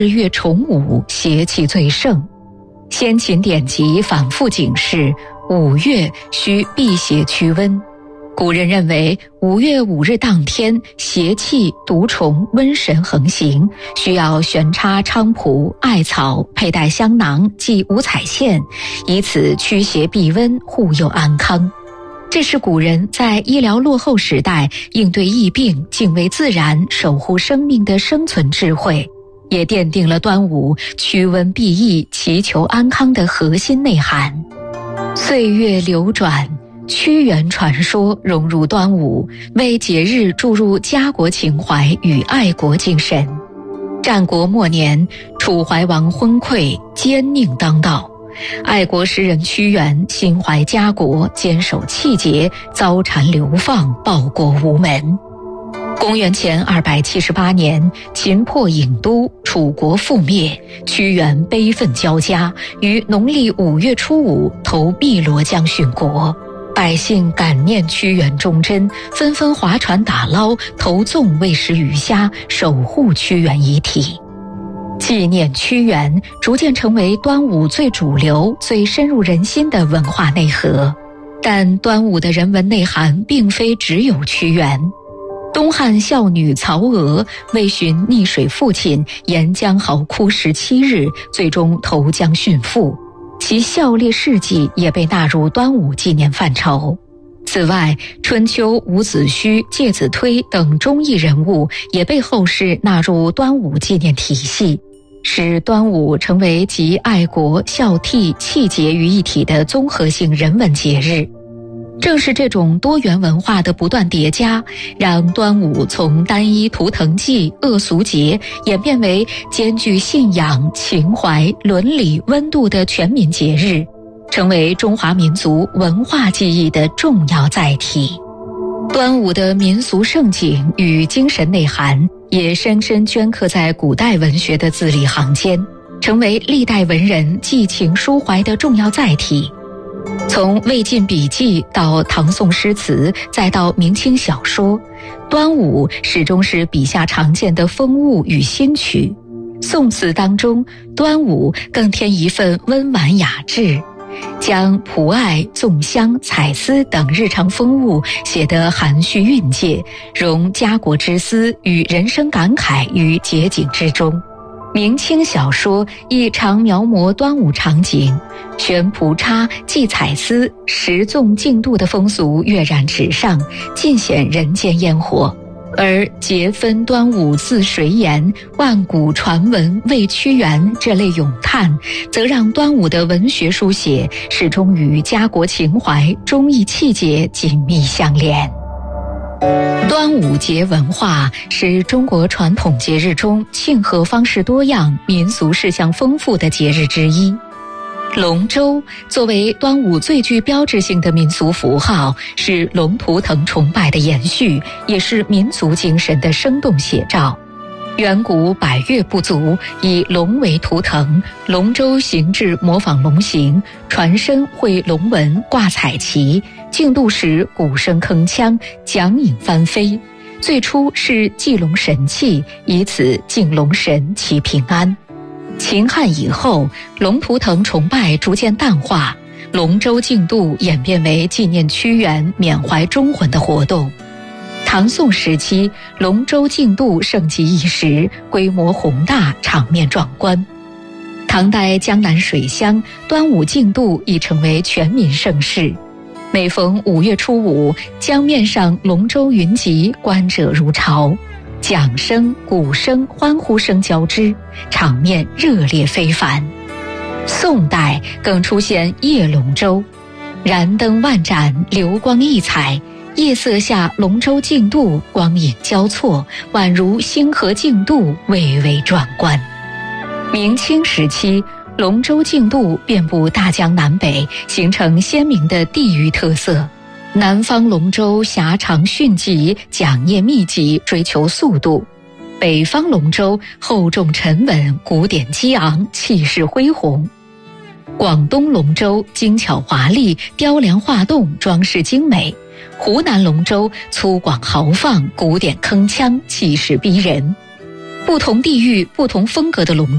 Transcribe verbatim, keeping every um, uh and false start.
日月重五，邪气最盛。先秦典籍反复警示，五月需避邪驱瘟。古人认为五月五日当天，邪气、毒虫、瘟神横行，需要悬插菖蒲、艾草，佩戴香囊，系五彩线，以此驱邪避瘟，护佑安康。这是古人在医疗落后时代应对疫病、敬畏自然、守护生命的生存智慧，也奠定了端午驱瘟避疫、祈求安康的核心内涵。岁月流转，屈原传说融入端午，为节日注入家国情怀与爱国精神。战国末年，楚怀王昏聩，奸佞当道，爱国诗人屈原心怀家国，坚守气节，遭谗流放，报国无门。公元前二百七十八年，秦破郢都，楚国覆灭，屈原悲愤交加，于农历五月初五投汨罗江殉国。百姓感念屈原忠贞，纷纷划船打捞，投粽喂食鱼虾，守护屈原遗体。纪念屈原逐渐成为端午最主流、最深入人心的文化内核。但端午的人文内涵并非只有屈原。东汉孝女曹娥为寻溺水父亲，沿江嚎哭十七日，最终投江殉父，其孝烈事迹也被纳入端午纪念范畴。此外，春秋伍子胥、介子推等忠义人物也被后世纳入端午纪念体系，使端午成为集爱国、孝悌、气节于一体的综合性人文节日。正是这种多元文化的不断叠加，让端午从单一图腾祭、恶俗节演变为兼具信仰、情怀、伦理、温度的全民节日，成为中华民族文化记忆的重要载体。端午的民俗盛景与精神内涵也深深镌刻在古代文学的字里行间，成为历代文人寄情抒怀的重要载体。从魏晋笔记到唐宋诗词，再到明清小说，端午始终是笔下常见的风物与新曲。宋词当中，端午更添一份温婉雅致，将蒲艾、粽香、彩丝等日常风物写得含蓄蕴藉，融家国之思与人生感慨于节景之中。明清小说亦常描摹端午场景，悬蒲叉、系彩丝、食粽竞渡的风俗跃然纸上，尽显人间烟火。而节分端午自谁言，万古传闻为屈原这类咏叹，则让端午的文学书写始终与家国情怀、忠义气节紧密相连。端午节文化是中国传统节日中庆贺方式多样、民俗事项丰富的节日之一。龙舟作为端午最具标志性的民俗符号，是龙图腾崇拜的延续，也是民族精神的生动写照。远古百越部族以龙为图腾，龙舟形制模仿龙形，船身绘龙纹，挂彩旗，竞渡时鼓声铿锵，桨影翻飞。最初是祭龙神器，以此敬龙神祈平安。秦汉以后，龙图腾崇拜逐渐淡化，龙舟竞渡演变为纪念屈原、缅怀忠魂的活动。唐宋时期，龙舟竞渡盛极一时，规模宏大，场面壮观。唐代江南水乡，端午竞渡已成为全民盛事。每逢五月初五，江面上龙舟云集，观者如潮，桨声、鼓声、欢呼声交织，场面热烈非凡。宋代更出现夜龙舟，燃灯万盏，流光溢彩，夜色下龙舟竞渡，光影交错，宛如星河竞渡，蔚为壮观。明清时期，龙舟竞渡遍布大江南北，形成鲜明的地域特色。南方龙舟狭长迅疾，桨叶密集，追求速度；北方龙舟厚重沉稳，鼓点激昂，气势恢宏。广东龙舟精巧华丽，雕梁画栋，装饰精美；湖南龙舟粗犷豪放，鼓点铿锵，气势逼人。不同地域、不同风格的龙舟